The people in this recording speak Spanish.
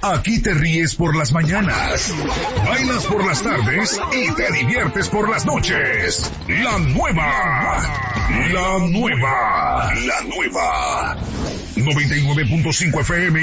Aquí te ríes por las mañanas, bailas por las tardes y te diviertes por las noches. La nueva 99.5 FM